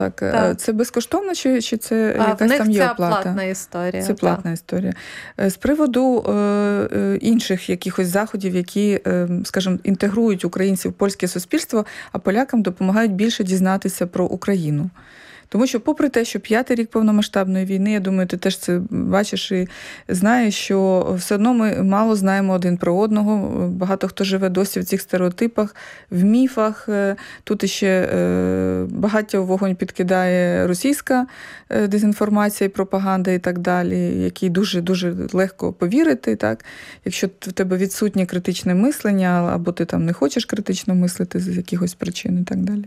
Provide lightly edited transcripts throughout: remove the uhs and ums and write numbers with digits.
Так. Це безкоштовно чи це якась там є оплата? В них це платна історія. Це платна історія. З приводу інших якихось заходів, які, скажімо, інтегрують українців в польське суспільство, а полякам допомагають більше дізнатися про Україну. Тому що попри те, що 5-й рік повномасштабної війни, я думаю, ти теж це бачиш і знаєш, що все одно ми мало знаємо один про одного. Багато хто живе досі в цих стереотипах, в міфах. Тут іще багаття в вогонь підкидає російська дезінформація, пропаганда і так далі, якій дуже-дуже легко повірити. Так? Якщо в тебе відсутнє критичне мислення, або ти там не хочеш критично мислити з якихось причин і так далі.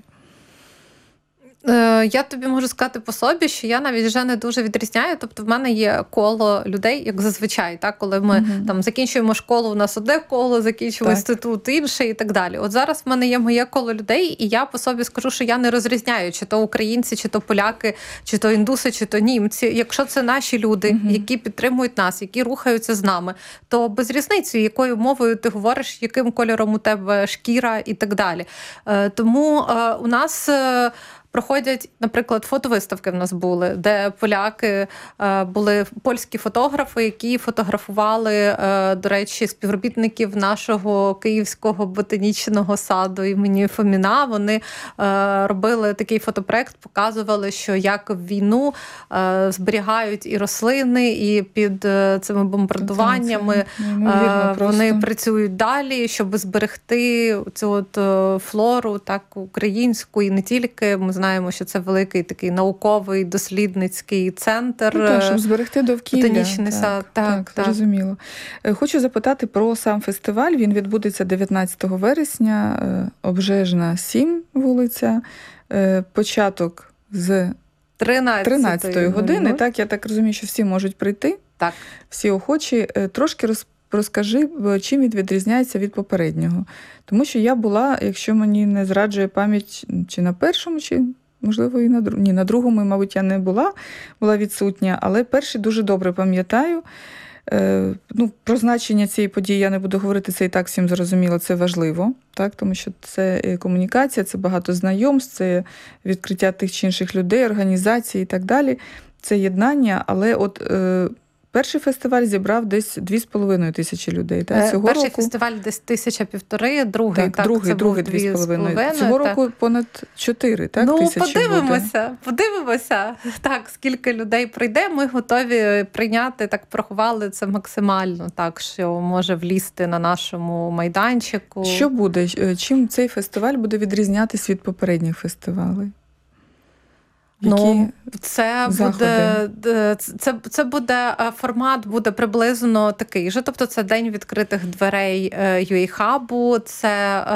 Я тобі можу сказати по собі, що я навіть вже не дуже відрізняю. Тобто в мене є коло людей, як зазвичай, так? Коли ми там закінчуємо школу, у нас одне коло, закінчуємо інститут інше і так далі. От зараз в мене є моє коло людей, і я по собі скажу, що я не розрізняю, чи то українці, чи то поляки, чи то індуси, чи то німці. Якщо це наші люди, які підтримують нас, які рухаються з нами, то без різниці, якою мовою ти говориш, яким кольором у тебе шкіра і так далі. Тому у нас проходять, наприклад, фотовиставки в нас були, де поляки були польські фотографи, які фотографували, до речі, співробітників нашого Київського ботанічного саду імені Фоміна. Вони робили такий фотопроект, показували, що як в війну зберігають і рослини, і під цими бомбардуваннями вони працюють далі, щоб зберегти цю от флору, так, українську, і не тільки. Ми знаємо, що це великий такий науковий дослідницький центр. Щоб зберегти довкілля. Ботанічний сад. Так, зрозуміло. Хочу запитати про сам фестиваль. Він відбудеться 19 вересня, Обжежна, 7 вулиця. Початок з 13-ї години. Так, я так розумію, що всі можуть прийти. Так. Всі охочі. Трошки розкажи, чим він відрізняється від попереднього. Тому що я була, якщо мені не зраджує пам'ять, чи на першому, чи, можливо, і на другому. Ні, на другому, мабуть, я не була відсутня, але перший дуже добре пам'ятаю. Про значення цієї події я не буду говорити, це і так всім зрозуміло, це важливо, так? Тому що це комунікація, це багато знайомств, це відкриття тих чи інших людей, організацій і так далі. Це єднання, але перший фестиваль зібрав десь 2,5 тисячі людей. Перший фестиваль десь 1,5 тисячі, другий 2,5. Цього року понад 4 тисячі буде. Подивимося, так, скільки людей прийде. Ми готові прийняти, так порахували це максимально, так, що може влізти на нашому майданчику. Що буде? Чим цей фестиваль буде відрізнятись від попередніх фестивалей? Це буде формат, буде приблизно такий же. Тобто це день відкритих дверей UA-хабу, це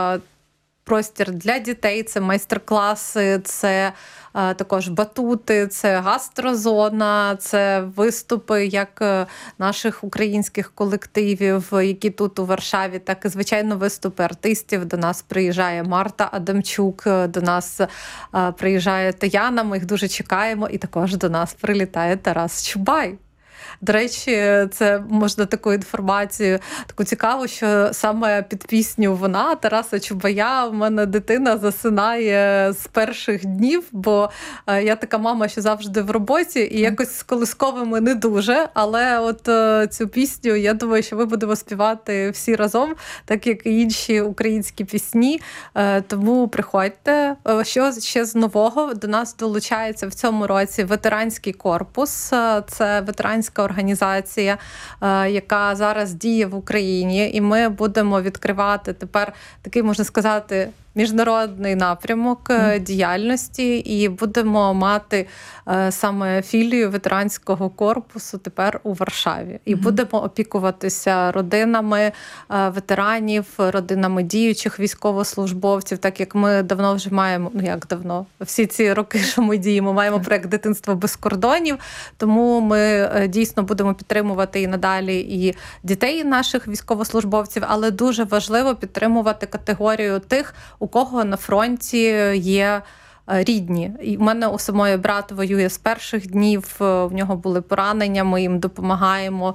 простір для дітей, це майстер-класи, це також батути, це гастрозона, це виступи як наших українських колективів, які тут у Варшаві, так і, звичайно, виступи артистів. До нас приїжджає Марта Адамчук, до нас приїжджає Таяна, ми їх дуже чекаємо, і також до нас прилітає Тарас Чубай. До речі, це можна таку інформацію, таку цікаву, що саме під пісню «Вона» Тараса Чубая в мене дитина засинає з перших днів, бо я така мама, що завжди в роботі, і якось з колисковими не дуже, але от цю пісню, я думаю, що ми будемо співати всі разом, так як і інші українські пісні, тому приходьте. Що ще з нового? До нас долучається в цьому році ветеранський корпус, це ветеранська організація, яка зараз діє в Україні, і ми будемо відкривати тепер такий, можна сказати, міжнародний напрямок діяльності, і будемо мати саме філію ветеранського корпусу тепер у Варшаві. І будемо опікуватися родинами ветеранів, родинами діючих військовослужбовців, так як ми давно вже маємо, всі ці роки, що ми діємо, маємо проєкт «Дитинство без кордонів», тому ми дійсно будемо підтримувати і надалі і дітей наших військовослужбовців, але дуже важливо підтримувати категорію тих, у кого на фронті є рідні. І в мене у самої брат воює з перших днів, в нього були поранення, ми їм допомагаємо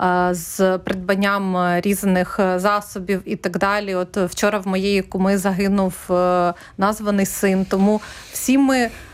з придбанням різних засобів і так далі. От вчора в моєї куми загинув названий син, тому всі ми